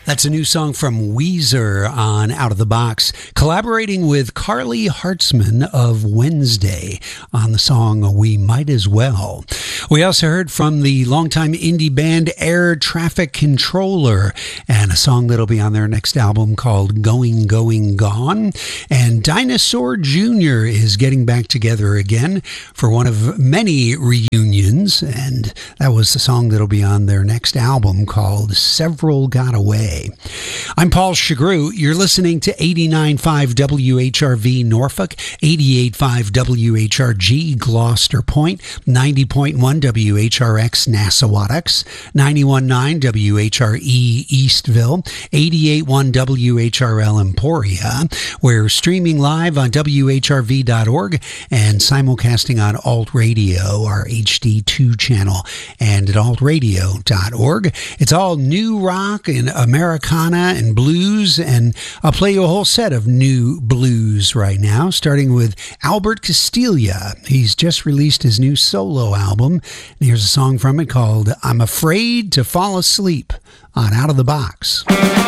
That's a new song from Weezer on Out of the Box, collaborating with Carly Hartzman of Wednesday on the song We Might As Well. We also heard from the longtime indie band Air Traffic Controller and a song that'll be on their next album called Going, Going, Gone. And Dinosaur Jr. is getting back together again for one of many reunions, and that was the song that'll be on their next album called Several Got Away. I'm Paul Chagru. You're listening to 89.5 WHRV Norfolk, 88.5 WHRG Gloucester Point, 90.1 WHRX Nassawadox, 91.9 WHRE Eastville, 88.1 WHRL Emporia. We're streaming live on WHRV.org and simulcasting on Alt Radio, our HD2 channel, and at altradio.org. It's all new rock and Americana and blues, and I'll play you a whole set of new blues right now, starting with Albert Castiglia. He's just released his new solo album, and here's a song from it called I'm Afraid to Fall Asleep on Out of the Box.